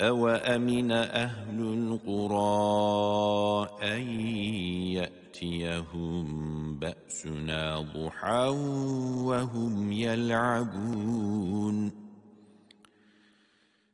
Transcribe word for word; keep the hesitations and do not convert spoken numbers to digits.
أَوَأَمِنَ أَهْلُ الْقُرَىٰ أَن يَأْتِيَهُم بَأْسُنَا ضُحًى وَهُمْ يَلْعَبُونَ